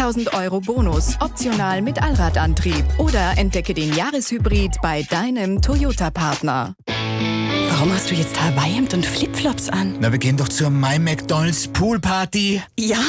5000 € Bonus, optional mit Allradantrieb. Oder entdecke den Jahreshybrid bei deinem Toyota-Partner. Warum hast du jetzt Hawaii-Hemd und Flipflops an? Na, wir gehen doch zur My McDonald's Poolparty. Ja,